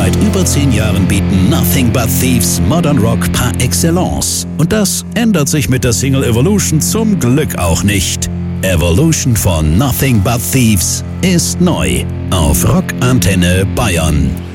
Seit über 10 Jahren bieten Nothing But Thieves Modern Rock par excellence. Und das ändert sich mit der Single Evolution zum Glück auch nicht. Evolution von Nothing But Thieves ist neu auf Rock Antenne Bayern.